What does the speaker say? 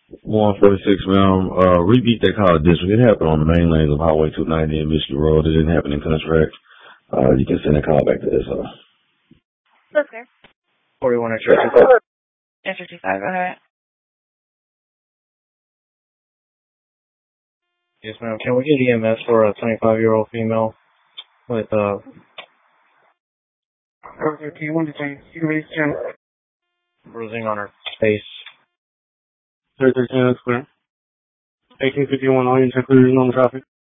146, ma'am. Repeat that call district. It happened on the main lanes of Highway 290 and Michigan Road. It didn't happen in Contract. You can send a call back to this. That's fair. 41 Extra 55, go ahead. Yes, ma'am. Can we get EMS for a 25-year-old female with bruising on her face? 3310 is clear. 1851, all units are clear, normal traffic.